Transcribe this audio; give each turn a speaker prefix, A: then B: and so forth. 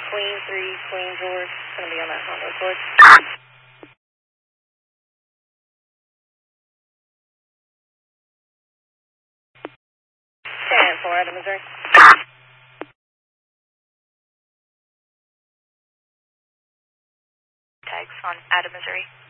A: Queen 3, Queen George. It's going to be on that Honda Accord. 10-4, Adam, Missouri.
B: Tags on Adam, Missouri.